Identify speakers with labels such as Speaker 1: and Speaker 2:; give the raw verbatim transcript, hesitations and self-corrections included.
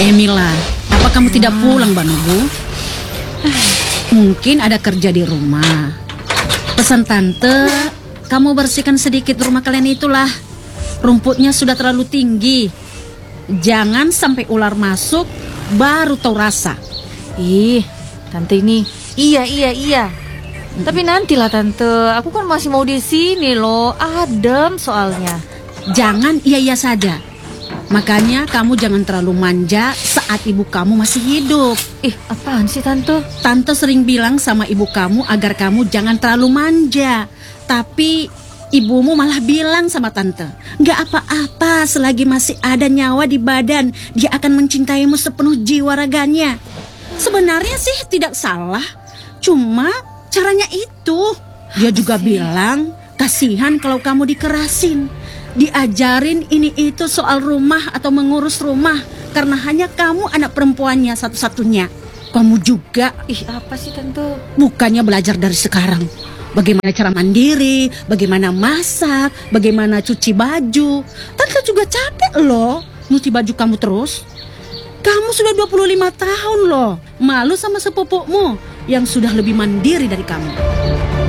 Speaker 1: Emila, apa kamu tidak pulang, Mbak Nubu? Mungkin ada kerja di rumah. Pesan tante, kamu bersihkan sedikit rumah kalian itulah. Rumputnya sudah terlalu tinggi. Jangan sampai ular masuk, baru tahu rasa.
Speaker 2: Ih, tante ini. Iya, iya, iya. Tapi nantilah tante, aku kan masih mau di sini loh. Adem soalnya.
Speaker 1: Jangan iya-iya saja. Makanya kamu jangan terlalu manja saat ibu kamu masih hidup.
Speaker 2: Ih, apaan sih tante?
Speaker 1: Tante sering bilang sama ibu kamu agar kamu jangan terlalu manja. Tapi ibumu malah bilang sama tante, gak apa-apa selagi masih ada nyawa di badan, dia akan mencintaimu sepenuh jiwa raganya. Sebenarnya sih tidak salah, cuma caranya itu. Dia juga bilang kasihan kalau kamu dikerasin, diajarin ini itu soal rumah atau mengurus rumah, karena hanya kamu anak perempuannya satu-satunya. Kamu juga,
Speaker 2: ih apa sih tante?
Speaker 1: Bukannya belajar dari sekarang bagaimana cara mandiri, bagaimana masak, bagaimana cuci baju. Tante juga capek loh nyuci baju kamu terus. Kamu sudah dua puluh lima tahun loh, malu sama sepupumu yang sudah lebih mandiri dari kamu.